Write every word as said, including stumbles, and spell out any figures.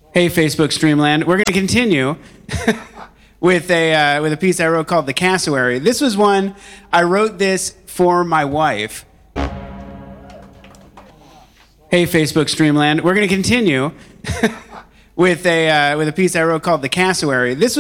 Hey, Facebook Streamland. We're going to continue with a uh, with a piece I wrote called "The Cassowary." This was one I wrote this for my wife. Hey, Facebook Streamland. We're going to continue with a uh, with a piece I wrote called "The Cassowary." This was